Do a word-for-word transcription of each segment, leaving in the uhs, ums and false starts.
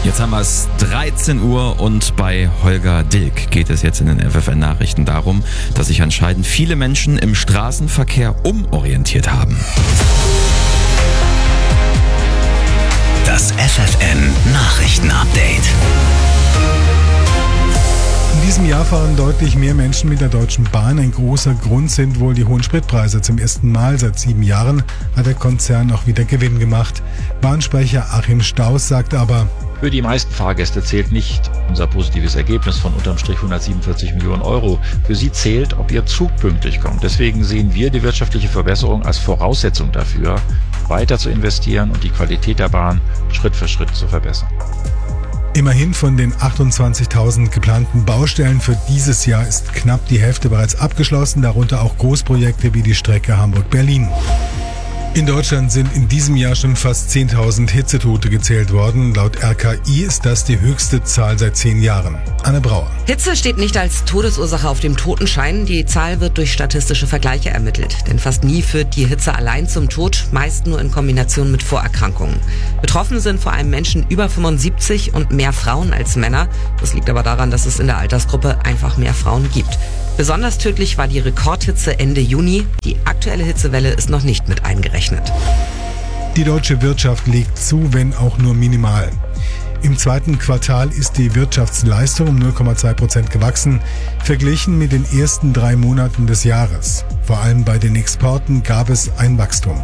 Jetzt haben wir es dreizehn Uhr und bei Holger Dilk geht es jetzt in den F F N-Nachrichten darum, dass sich anscheinend viele Menschen im Straßenverkehr umorientiert haben. Das F F N-Nachrichten-Update. In diesem Jahr fahren deutlich mehr Menschen mit der Deutschen Bahn. Ein großer Grund sind wohl die hohen Spritpreise. Zum ersten Mal seit sieben Jahren hat der Konzern auch wieder Gewinn gemacht. Bahnsprecher Achim Staus sagt aber: Für die meisten Fahrgäste zählt nicht unser positives Ergebnis von unterm Strich hundertsiebenundvierzig Millionen Euro. Für sie zählt, ob ihr Zug pünktlich kommt. Deswegen sehen wir die wirtschaftliche Verbesserung als Voraussetzung dafür, weiter zu investieren und die Qualität der Bahn Schritt für Schritt zu verbessern. Immerhin von den achtundzwanzigtausend geplanten Baustellen für dieses Jahr ist knapp die Hälfte bereits abgeschlossen, darunter auch Großprojekte wie die Strecke Hamburg-Berlin. In Deutschland sind in diesem Jahr schon fast zehntausend Hitzetote gezählt worden. Laut R K I ist das die höchste Zahl seit zehn Jahren. Anne Brauer. Hitze steht nicht als Todesursache auf dem Totenschein. Die Zahl wird durch statistische Vergleiche ermittelt. Denn fast nie führt die Hitze allein zum Tod, meist nur in Kombination mit Vorerkrankungen. Betroffen sind vor allem Menschen über fünfundsiebzig und mehr Frauen als Männer. Das liegt aber daran, dass es in der Altersgruppe einfach mehr Frauen gibt. Besonders tödlich war die Rekordhitze Ende Juni. Die aktuelle Hitzewelle ist noch nicht mit eingerechnet. Die deutsche Wirtschaft legt zu, wenn auch nur minimal. Im zweiten Quartal ist die Wirtschaftsleistung um null Komma zwei Prozent gewachsen, verglichen mit den ersten drei Monaten des Jahres. Vor allem bei den Exporten gab es ein Wachstum.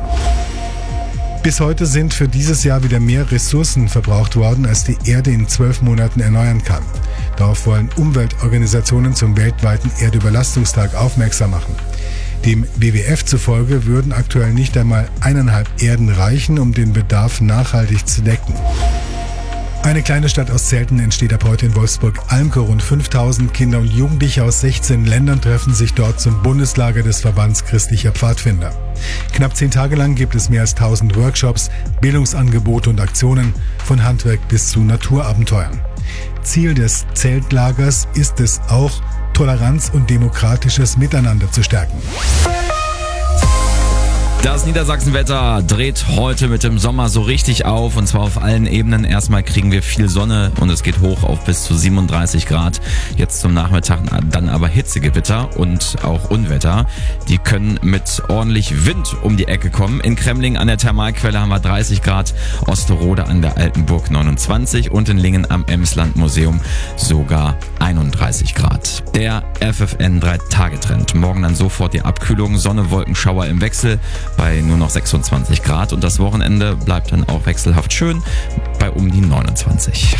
Bis heute sind für dieses Jahr wieder mehr Ressourcen verbraucht worden, als die Erde in zwölf Monaten erneuern kann. Darauf wollen Umweltorganisationen zum weltweiten Erdüberlastungstag aufmerksam machen. Dem W W F zufolge würden aktuell nicht einmal eineinhalb Erden reichen, um den Bedarf nachhaltig zu decken. Eine kleine Stadt aus Zelten entsteht ab heute in Wolfsburg-Almke. Rund fünftausend Kinder und Jugendliche aus sechzehn Ländern treffen sich dort zum Bundeslager des Verbands Christlicher Pfadfinder. Knapp zehn Tage lang gibt es mehr als tausend Workshops, Bildungsangebote und Aktionen, von Handwerk bis zu Naturabenteuern. Ziel des Zeltlagers ist es auch, Toleranz und demokratisches Miteinander zu stärken. Das Niedersachsenwetter dreht heute mit dem Sommer so richtig auf, und zwar auf allen Ebenen. Erstmal kriegen wir viel Sonne und es geht hoch auf bis zu siebenunddreißig Grad. Jetzt zum Nachmittag dann aber Hitzegewitter und auch Unwetter. Die können mit ordentlich Wind um die Ecke kommen. In Kremling an der Thermalquelle haben wir dreißig Grad, Osterode an der Altenburg neunundzwanzig und in Lingen am Emsland-Museum sogar einunddreißig Grad. Der F F N drei Tage Trend. Morgen dann sofort die Abkühlung, Sonne, Wolken, Schauer im Wechsel bei nur noch sechsundzwanzig Grad, und das Wochenende bleibt dann auch wechselhaft schön bei um die neunundzwanzig.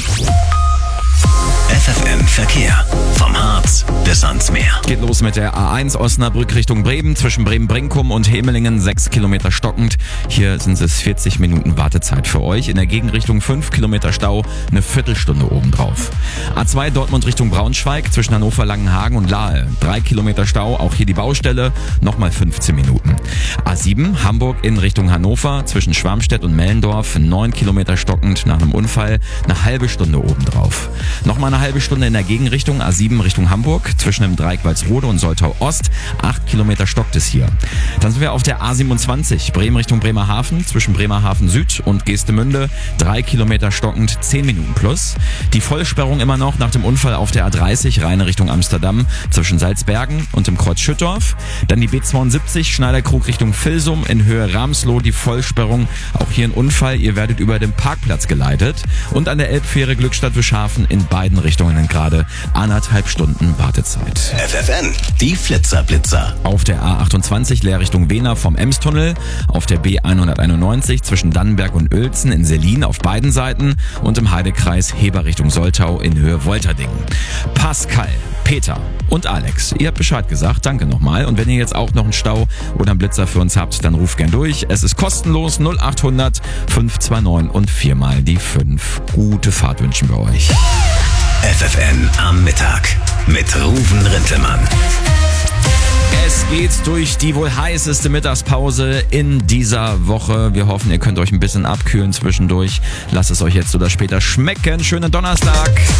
F F N Verkehr. Vom Harz bis ans Meer. Geht los mit der A eins Osnabrück Richtung Bremen. Zwischen Bremen-Brinkum und Hemelingen sechs Kilometer stockend. Hier sind es vierzig Minuten Wartezeit für euch. In der Gegenrichtung fünf Kilometer Stau, eine Viertelstunde obendrauf. A zwei Dortmund Richtung Braunschweig zwischen Hannover, Langenhagen und Lahe. drei Kilometer Stau, auch hier die Baustelle, nochmal fünfzehn Minuten. A sieben Hamburg in Richtung Hannover zwischen Schwarmstedt und Mellendorf. neun Kilometer stockend nach einem Unfall, eine halbe Stunde obendrauf. Nochmal eine halbe Stunde in der Gegenrichtung, A sieben Richtung Hamburg, zwischen dem Dreieck Walsrode und Soltau Ost, acht Kilometer stockt es hier. Dann sind wir auf der A siebenundzwanzig, Bremen Richtung Bremerhaven, zwischen Bremerhaven Süd und Geestemünde, drei Kilometer stockend, zehn Minuten plus. Die Vollsperrung immer noch nach dem Unfall auf der A dreißig, Rheine Richtung Amsterdam, zwischen Salzbergen und dem Kreuz Schüttorf. Dann die B zweiundsiebzig, Schneiderkrug Richtung Vilsum, in Höhe Ramsloh, die Vollsperrung, auch hier ein Unfall, ihr werdet über den Parkplatz geleitet. Und an der Elbfähre Glückstadt-Wischhafen in beiden Richtungen gerade anderthalb Stunden Wartezeit. F F N, die Flitzer-Blitzer. Auf der A achtundzwanzig Leer Richtung Wehner vom Emstunnel, auf der B hunderteinundneunzig zwischen Dannenberg und Uelzen in Selin auf beiden Seiten und im Heidekreis Heber Richtung Soltau in Höhe Wolterdingen. Pascal, Peter und Alex, ihr habt Bescheid gesagt, danke nochmal. Und wenn ihr jetzt auch noch einen Stau oder einen Blitzer für uns habt, dann ruft gern durch. Es ist kostenlos, null achthundert fünf zwei neun und viermal die fünf. Gute Fahrt wünschen wir euch. F F N am Mittag mit Ruven Rintelmann. Es geht durch die wohl heißeste Mittagspause in dieser Woche. Wir hoffen, ihr könnt euch ein bisschen abkühlen zwischendurch. Lasst es euch jetzt oder später schmecken. Schönen Donnerstag.